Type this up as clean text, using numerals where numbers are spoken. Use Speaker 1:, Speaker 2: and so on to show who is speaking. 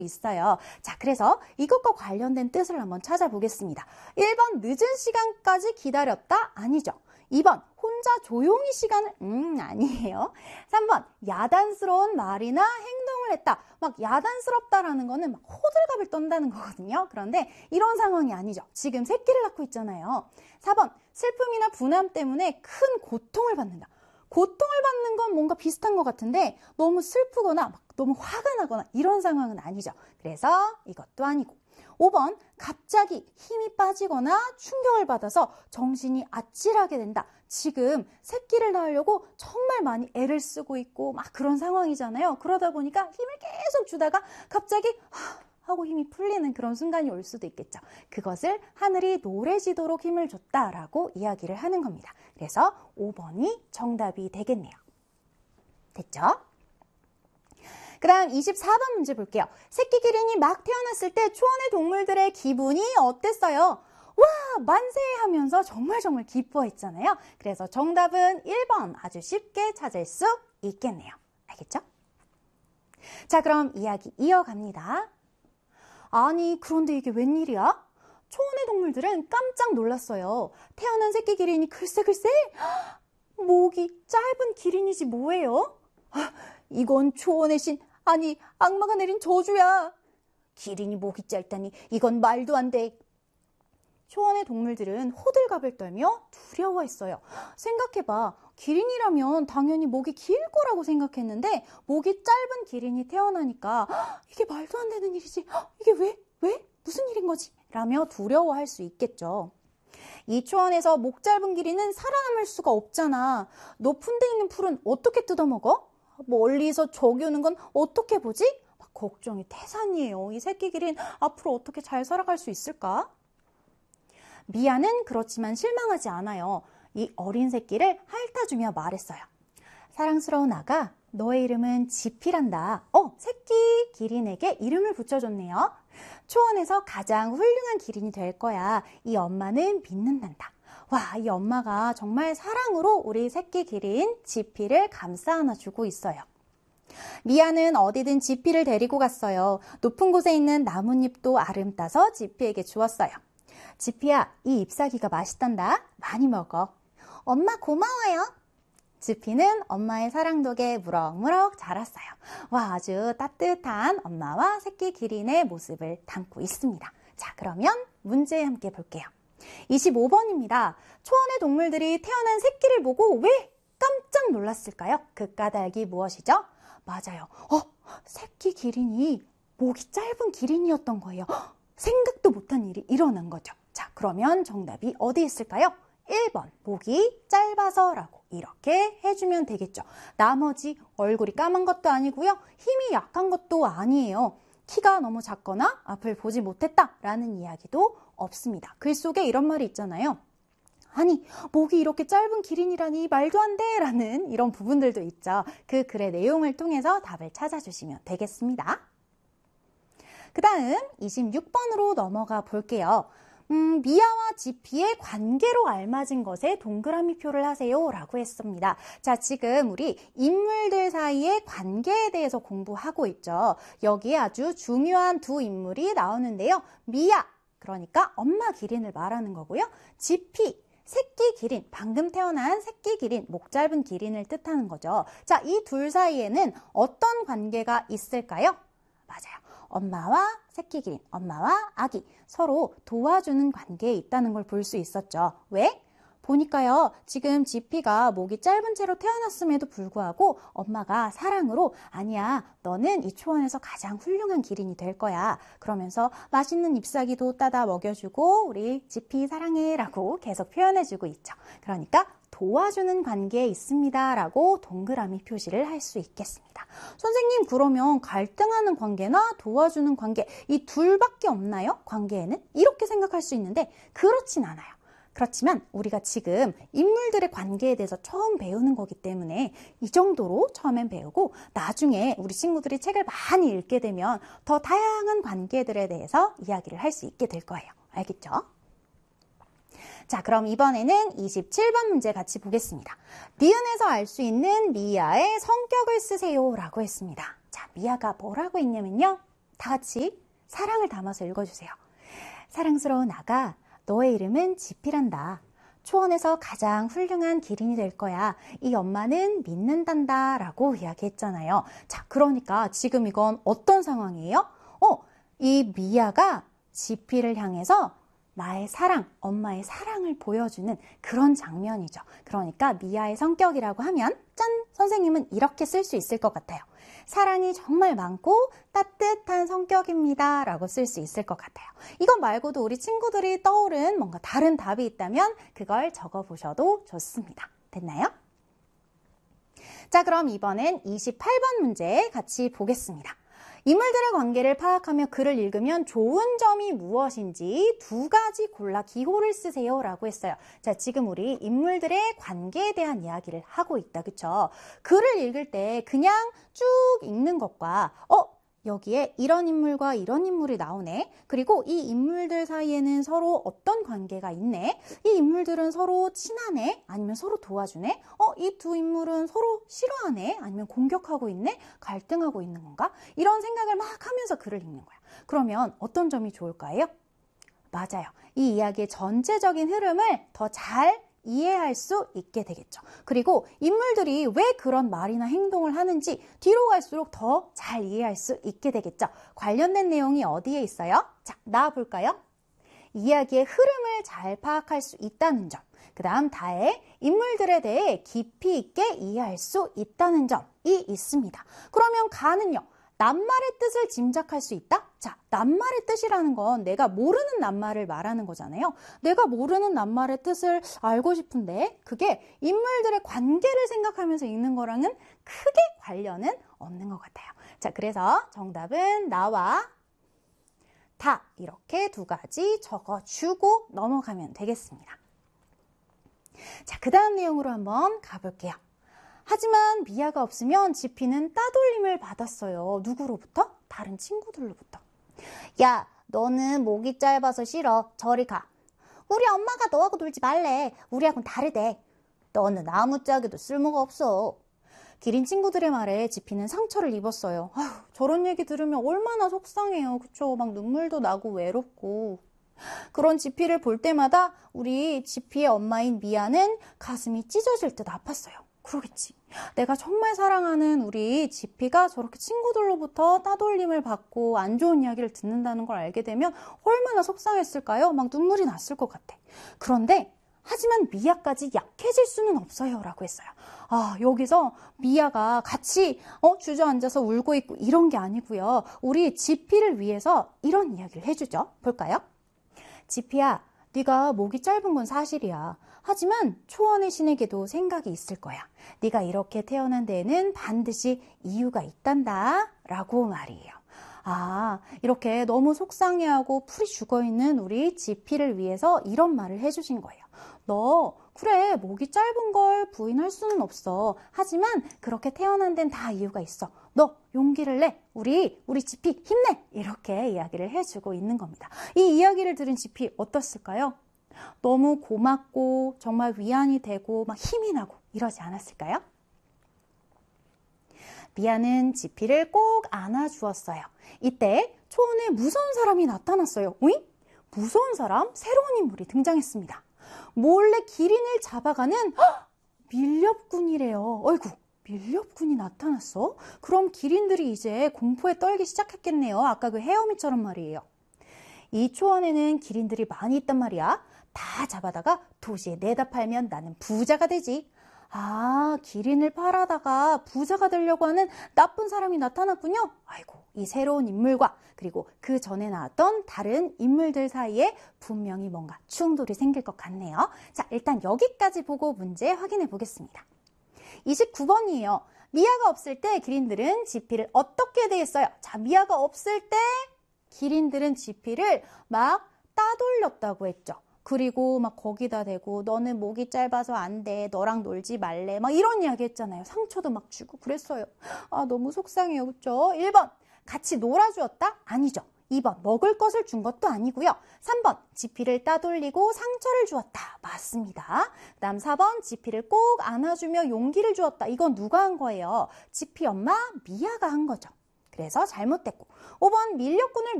Speaker 1: 있어요. 자, 그래서 이것과 관련된 뜻을 한번 찾아보겠습니다. 1번 늦은 시간까지 기다렸다 아니죠. 2번 혼자 조용히 시간을 아니에요. 3번 야단스러운 말이나 행동을 했다. 막 야단스럽다라는 거는 막 호들갑을 떤다는 거거든요. 그런데 이런 상황이 아니죠. 지금 새끼를 낳고 있잖아요. 4번 슬픔이나 분함 때문에 큰 고통을 받는다. 고통을 받는 건 뭔가 비슷한 것 같은데 너무 슬프거나 막 너무 화가 나거나 이런 상황은 아니죠. 그래서 이것도 아니고. 5번 갑자기 힘이 빠지거나 충격을 받아서 정신이 아찔하게 된다. 지금 새끼를 낳으려고 정말 많이 애를 쓰고 있고 막 그런 상황이잖아요. 그러다 보니까 힘을 계속 주다가 갑자기 하고 힘이 풀리는 그런 순간이 올 수도 있겠죠. 그것을 하늘이 노래지도록 힘을 줬다라고 이야기를 하는 겁니다. 그래서 5번이 정답이 되겠네요. 됐죠? 그 다음 24번 문제 볼게요. 새끼 기린이 막 태어났을 때 초원의 동물들의 기분이 어땠어요? 와, 만세 하면서 정말 기뻐했잖아요. 그래서 정답은 1번 아주 쉽게 찾을 수 있겠네요. 알겠죠? 자, 그럼 이야기 이어갑니다. 아니, 그런데 이게 웬일이야? 초원의 동물들은 깜짝 놀랐어요. 태어난 새끼 기린이 글쎄 목이 짧은 기린이지 뭐예요? 이건 초원의 신, 아니 악마가 내린 저주야. 기린이 목이 짧다니 이건 말도 안 돼. 초원의 동물들은 호들갑을 떨며 두려워했어요. 생각해봐. 기린이라면 당연히 목이 길 거라고 생각했는데 목이 짧은 기린이 태어나니까 이게 말도 안 되는 일이지. 이게 왜? 무슨 일인 거지? 라며 두려워할 수 있겠죠. 이 초원에서 목 짧은 기린은 살아남을 수가 없잖아. 높은 데 있는 풀은 어떻게 뜯어먹어? 멀리서 저기 오는 건 어떻게 보지? 막 걱정이 태산이에요. 이 새끼 기린 앞으로 어떻게 잘 살아갈 수 있을까? 미아는 그렇지만 실망하지 않아요. 이 어린 새끼를 핥아주며 말했어요. 사랑스러운 아가, 너의 이름은 지피란다. 새끼 기린에게 이름을 붙여줬네요. 초원에서 가장 훌륭한 기린이 될 거야. 이 엄마는 믿는단다. 와, 이 엄마가 정말 사랑으로 우리 새끼 기린 지피를 감싸 안아주고 있어요. 미아는 어디든 지피를 데리고 갔어요. 높은 곳에 있는 나뭇잎도 아름 따서 지피에게 주었어요. 지피야, 이 잎사귀가 맛있단다. 많이 먹어. 엄마 고마워요. 지피는 엄마의 사랑 덕에 무럭무럭 자랐어요. 와, 아주 따뜻한 엄마와 새끼 기린의 모습을 담고 있습니다. 자, 그러면 문제 함께 볼게요. 25번입니다. 초원의 동물들이 태어난 새끼를 보고 왜 깜짝 놀랐을까요? 그 까닭이 무엇이죠? 맞아요. 새끼 기린이 목이 짧은 기린이었던 거예요. 생각도 못한 일이 일어난 거죠. 자, 그러면 정답이 어디 있을까요? 1번 목이 짧아서라고 이렇게 해주면 되겠죠. 나머지 얼굴이 까만 것도 아니고요. 힘이 약한 것도 아니에요. 키가 너무 작거나 앞을 보지 못했다라는 이야기도 없습니다. 글 속에 이런 말이 있잖아요. 아니, 목이 이렇게 짧은 기린이라니 말도 안 돼 라는 이런 부분들도 있죠. 그 글의 내용을 통해서 답을 찾아주시면 되겠습니다. 그 다음 26번으로 넘어가 볼게요. 미아와 지피의 관계로 알맞은 것에 동그라미 표를 하세요 라고 했습니다. 자, 지금 우리 인물들 사이의 관계에 대해서 공부하고 있죠. 여기에 아주 중요한 두 인물이 나오는데요. 미아, 그러니까 엄마 기린을 말하는 거고요. 지피, 새끼 기린, 방금 태어난 새끼 기린, 목 짧은 기린을 뜻하는 거죠. 자, 이 둘 사이에는 어떤 관계가 있을까요? 맞아요. 엄마와 새끼 기린, 엄마와 아기 서로 도와주는 관계에 있다는 걸 볼 수 있었죠. 왜? 보니까요. 지금 지피가 목이 짧은 채로 태어났음에도 불구하고 엄마가 사랑으로 아니야, 너는 이 초원에서 가장 훌륭한 기린이 될 거야. 그러면서 맛있는 잎사귀도 따다 먹여주고 우리 지피 사랑해 라고 계속 표현해주고 있죠. 그러니까 도와주는 관계에 있습니다 라고 동그라미 표시를 할 수 있겠습니다. 선생님, 그러면 갈등하는 관계나 도와주는 관계 이 둘밖에 없나요? 관계에는? 이렇게 생각할 수 있는데 그렇진 않아요. 그렇지만 우리가 지금 인물들의 관계에 대해서 처음 배우는 거기 때문에 이 정도로 처음엔 배우고 나중에 우리 친구들이 책을 많이 읽게 되면 더 다양한 관계들에 대해서 이야기를 할 수 있게 될 거예요. 알겠죠? 자, 그럼 이번에는 27번 문제 같이 보겠습니다. 니은에서 알 수 있는 미아의 성격을 쓰세요 라고 했습니다. 자, 미아가 뭐라고 했냐면요. 다 같이 사랑을 담아서 읽어주세요. 사랑스러운 아가, 너의 이름은 지피란다. 초원에서 가장 훌륭한 기린이 될 거야. 이 엄마는 믿는단다 라고 이야기했잖아요. 자, 그러니까 지금 이건 어떤 상황이에요? 이 미아가 지피를 향해서 나의 사랑, 엄마의 사랑을 보여주는 그런 장면이죠. 그러니까 미아의 성격이라고 하면 짠! 선생님은 이렇게 쓸 수 있을 것 같아요. 사랑이 정말 많고 따뜻한 성격입니다 라고 쓸 수 있을 것 같아요. 이거 말고도 우리 친구들이 떠오른 뭔가 다른 답이 있다면 그걸 적어보셔도 좋습니다. 됐나요? 자, 그럼 이번엔 28번 문제 같이 보겠습니다. 인물들의 관계를 파악하며 글을 읽으면 좋은 점이 무엇인지 두 가지 골라 기호를 쓰세요 라고 했어요. 자, 지금 우리 인물들의 관계에 대한 이야기를 하고 있다, 그쵸? 글을 읽을 때 그냥 쭉 읽는 것과 여기에 이런 인물과 이런 인물이 나오네. 그리고 이 인물들 사이에는 서로 어떤 관계가 있네. 이 인물들은 서로 친하네. 아니면 서로 도와주네. 이 두 인물은 서로 싫어하네. 아니면 공격하고 있네. 갈등하고 있는 건가? 이런 생각을 막 하면서 글을 읽는 거야. 그러면 어떤 점이 좋을까요? 맞아요. 이 이야기의 전체적인 흐름을 더 잘 이해할 수 있게 되겠죠. 그리고 인물들이 왜 그런 말이나 행동을 하는지 뒤로 갈수록 더 잘 이해할 수 있게 되겠죠. 관련된 내용이 어디에 있어요? 자, 나와볼까요? 이야기의 흐름을 잘 파악할 수 있다는 점. 그 다음 다에 인물들에 대해 깊이 있게 이해할 수 있다는 점이 있습니다. 그러면 가는요. 낱말의 뜻을 짐작할 수 있다? 자, 낱말의 뜻이라는 건 내가 모르는 낱말을 말하는 거잖아요. 내가 모르는 낱말의 뜻을 알고 싶은데 그게 인물들의 관계를 생각하면서 읽는 거랑은 크게 관련은 없는 것 같아요. 자, 그래서 정답은 나와 다 이렇게 두 가지 적어주고 넘어가면 되겠습니다. 자, 그 다음 내용으로 한번 가볼게요. 하지만 미아가 없으면 지피는 따돌림을 받았어요. 누구로부터? 다른 친구들로부터. 야, 너는 목이 짧아서 싫어. 저리 가. 우리 엄마가 너하고 놀지 말래. 우리하고는 다르대. 너는 아무짝에도 쓸모가 없어. 기린 친구들의 말에 지피는 상처를 입었어요. 아휴, 저런 얘기 들으면 얼마나 속상해요. 그쵸? 막 눈물도 나고 외롭고. 그런 지피를 볼 때마다 우리 지피의 엄마인 미아는 가슴이 찢어질 듯 아팠어요. 그러겠지. 내가 정말 사랑하는 우리 지피가 저렇게 친구들로부터 따돌림을 받고 안 좋은 이야기를 듣는다는 걸 알게 되면 얼마나 속상했을까요? 막 눈물이 났을 것 같아. 그런데 하지만 미아까지 약해질 수는 없어요 라고 했어요. 아, 여기서 미아가 같이 주저앉아서 울고 있고 이런 게 아니고요. 우리 지피를 위해서 이런 이야기를 해주죠. 볼까요? 지피야, 네가 목이 짧은 건 사실이야. 하지만 초원의 신에게도 생각이 있을 거야. 네가 이렇게 태어난 데에는 반드시 이유가 있단다 라고 말이에요. 아, 이렇게 너무 속상해하고 풀이 죽어있는 우리 지피를 위해서 이런 말을 해주신 거예요. 너 그래 목이 짧은 걸 부인할 수는 없어. 하지만 그렇게 태어난 데는 다 이유가 있어. 너 용기를 내. 우리 지피 힘내. 이렇게 이야기를 해주고 있는 겁니다. 이 이야기를 들은 지피 어떻을까요? 너무 고맙고 정말 위안이 되고 막 힘이 나고 이러지 않았을까요? 미아는 지피를 꼭 안아주었어요. 이때 초원에 무서운 사람이 나타났어요. 오잉? 무서운 사람? 새로운 인물이 등장했습니다. 몰래 기린을 잡아가는 밀렵꾼이래요. 어이구, 밀렵꾼이 나타났어? 그럼 기린들이 이제 공포에 떨기 시작했겠네요. 아까 그 헤어미처럼 말이에요. 이 초원에는 기린들이 많이 있단 말이야. 다 잡아다가 도시에 내다 팔면 나는 부자가 되지. 아, 기린을 팔아다가 부자가 되려고 하는 나쁜 사람이 나타났군요. 아이고, 이 새로운 인물과 그리고 그 전에 나왔던 다른 인물들 사이에 분명히 뭔가 충돌이 생길 것 같네요. 자, 일단 여기까지 보고 문제 확인해 보겠습니다. 29번이에요. 미아가 없을 때 기린들은 지피를 어떻게 대했어요? 자, 미아가 없을 때 기린들은 지피를 막 따돌렸다고 했죠. 그리고 막 거기다 대고 너는 목이 짧아서 안 돼. 너랑 놀지 말래. 막 이런 이야기 했잖아요. 상처도 막 주고 그랬어요. 아, 너무 속상해요. 그쵸? 1번 같이 놀아주었다? 아니죠. 2번 먹을 것을 준 것도 아니고요. 3번 지피를 따돌리고 상처를 주었다. 맞습니다. 그 다음 4번 지피를 꼭 안아주며 용기를 주었다. 이건 누가 한 거예요? 지피 엄마 미아가 한 거죠. 그래서 잘못됐고 5번 밀렵꾼을